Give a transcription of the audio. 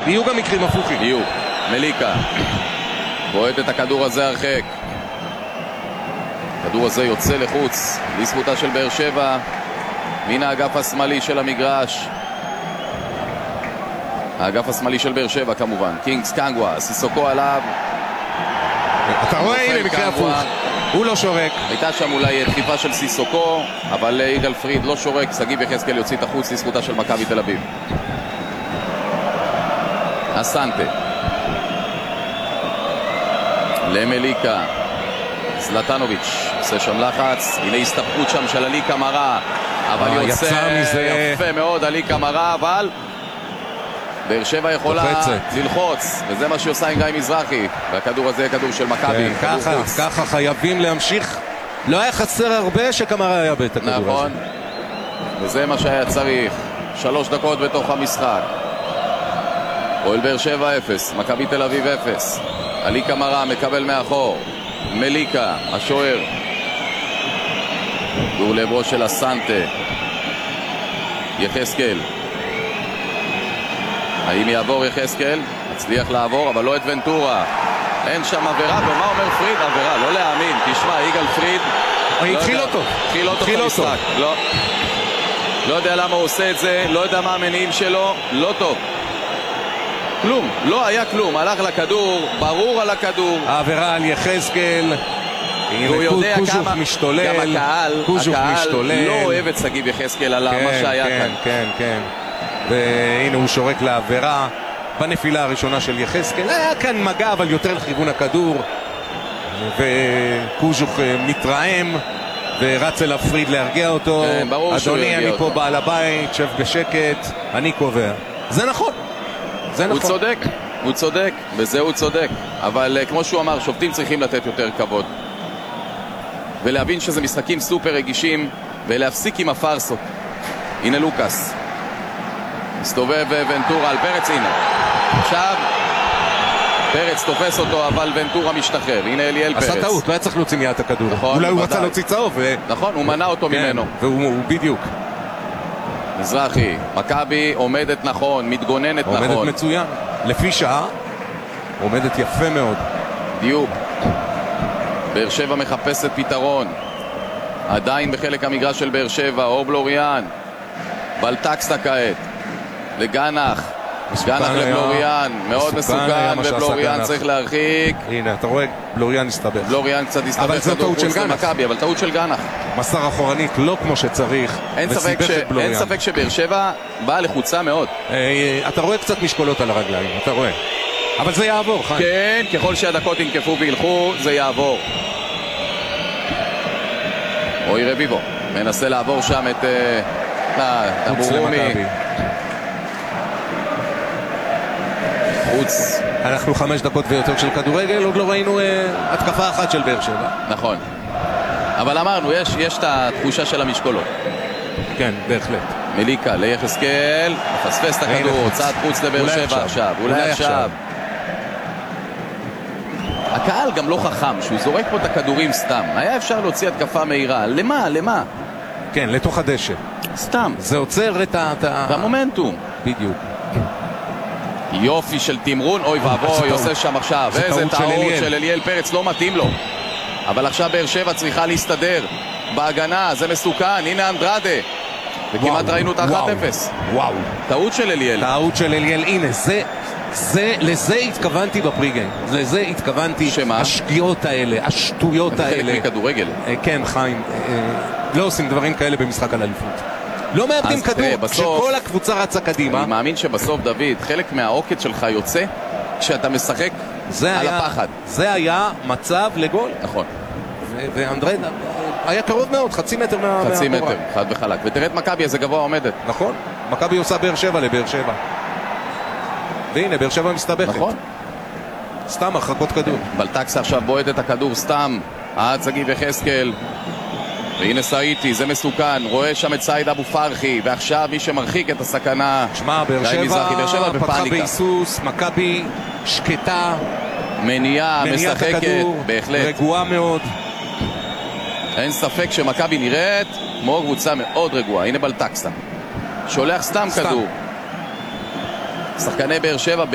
יהיו גם מקרים הפוכים. יהיו. מליקה בועט את הכדור הזה הרחק. הכדור הזה יוצא לחוץ לזכותה של באר שבע מן האגף השמאלי של המגרש. האגף השמאלי של באר שבע כמובן. קינגס קנגווה, סיסוקו עליו. אתה רואה, הנה מקרה הפוך, הוא לא שורק. הייתה שם אולי דחיפה של סיסוקו, אבל יגאל פריד לא שורק. שגיב יחזקאל יוציא את החוץ לזכותה של מכבי תל אביב. אסנטה למליקה, זלטנוביץ' עושה שם לחץ. הנה הסתפקות שם של עלי קמרה, אבל יוצא יפה מאוד עלי קמרה, אבל באר שבע יכולה ללחוץ, וזה מה שעושה עם גיא מזרחי. והכדור הזה כדור של מכבי. ככה חייבים להמשיך. לא היה חסר הרבה שקמרה היה בית הכדור הזה. נכון, וזה מה שהיה צריך. 3 דקות בתוך המשחק. פועל באר שבע 0, מכבי תל אביב 0. עלי קמרה מקבל מאחור. מליקה השוער, דור לעברו של אסנטה. יחזקאל, האם יעבור יחזקאל? הצליח לעבור, אבל לא את ונטורה. אין שם עבירה, ומה אומר פריד? עבירה, לא להאמין. תשמע, יגאל פריד התחיל אותו. התחיל אותו במשחק. לא יודע למה הוא עושה את זה, לא יודע מה המניעים שלו. לא טוב. כלום, לא היה כלום. הלך לכדור, ברור על הכדור. העבירה על יחזקאל. הוא יודע כמה משתולל. גם הקהל לא אוהב את שגיב יחזקאל על מה שהיה כאן. כן. והנה הוא שורק לעבירה בנפילה הראשונה של יחזקאל. היה כאן מגע, אבל יותר לכיוון הכדור, וקוז'וך מתרעם ורץ אליו פריד להרגיע אותו. אדוני, אני פה בעל הבית, שב בשקט, אני קובע. זה נכון. הוא צודק, בזה הוא צודק. אבל כמו שהוא אמר, שופטים צריכים לתת יותר כבוד ולהבין שזה משחקים סופר רגישים, ולהפסיק עם הפרסות. הנה לוקאס מסתובב ונטורה על פרץ. הנה עכשיו פרץ תופס אותו, אבל ונטורה משתחרר. הנה אליאל פרץ עשה טעות, לא היה צריך להוציא מיד את הכדור. נכון, אולי הוא רצה להוציא צהוב נכון, הוא מנע אותו ממנו. והוא בדיוק. מזרחי, מכבי עומדת נכון, מתגוננת נכון, עומדת מצוין, לפי שעה עומדת יפה מאוד. דיוק. באר שבע מחפשת פתרון, עדיין בחלק המגרש של באר שבע. אובלוריאן, בלטקסטה כעת לגנח, גנח לבלוריאן, מאוד מסוכן, ובלוריאן צריך להרחיק. הנה אתה רואה, בלוריאן הסתבך. בלוריאן קצת הסתבך, אבל זו טעות של גנח. אבל טעות של גנח. מסר אחורנית לא כמו שצריך. אין ספק שבאר שבע באה לחוצה מאוד. אתה רואה קצת משקולות על הרגליים, אתה רואה. אבל זה יעבור, חיים. כן, ככל שהדקות ינקפו וילכו, זה יעבור. רועי רביבו מנסה לעבור שם את דבורומי. חוץ. אנחנו 5 דקות ויותר של כדורגל, עוד לא ראינו התקפה אחת של באר שבע. נכון, אבל אמרנו, יש את התחושה של המשקולות. כן, בהחלט. מליקה ליחזקאל, מפספס את הכדור, צעד חוץ לבאר שבע עכשיו. אולי עכשיו. הקהל גם לא חכם, שהוא זורק פה את הכדורים סתם. היה אפשר להוציא התקפה מהירה. למה? כן, לתוך הדשא. סתם. זה עוצר את המומנטום. בדיוק. יופי של תמרון, אוי ואבוי, עושה שם עכשיו. איזה טעות של אליאל פרץ, לא מתאים לו. אבל עכשיו באר שבע צריכה להסתדר בהגנה, זה מסוכן. הנה אנדרדה, וכמעט ראינו את 1-0. וואו, טעות של אליאל. הנה לזה התכוונתי בפריגיים. לזה התכוונתי. שמה? השגיאות האלה, השטויות האלה. חלק מכדורגל. כן, חיים, לא עושים דברים כאלה במשחק על אליפות. לא מאבדים כדור, כשכל הקבוצה רצה קדימה. אני מאמין שבסוף, דוד, חלק מהעוקץ שלך יוצא כשאתה משחק על הפחד. זה היה מצב לגול. נכון. ואנדרדה היה קרוב מאוד, חצי מטר מהקורה. חצי מטר, חד וחלק. ותראה את מכבי, איזה גבוה עומדת. נכון, מכבי עושה באר שבע לבאר שבע. והנה, באר שבע מסתבכת. נכון. סתם הרחקות כדור. בלטקסה עכשיו בועט את הכדור סתם. עד שגיב יחזקאל. והנה סעיטי, זה מסוכן. רואה שם את סעיד אבו פרחי. ועכשיו מי שמרחיק את הסכנה. שמע, באר שבע פתחה בהיסוס. מכבי שקטה. מניעה, משחקת. בהחלט. רגועה מאוד. אין ספק שמכבי נראית כמו קבוצה מאוד רגועה. הנה בלטקסה. שולח סתם כדור. שחקני באר שבע